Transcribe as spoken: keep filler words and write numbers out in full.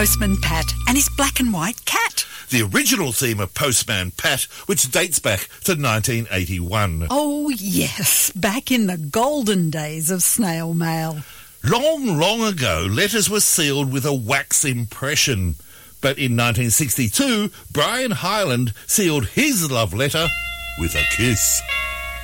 Postman Pat and his black and white cat. The original theme of Postman Pat, which dates back to nineteen eighty-one. Oh, yes, back in the golden days of snail mail. Long, long ago, letters were sealed with a wax impression. But in nineteen sixty-two, Brian Hyland sealed his love letter with a kiss.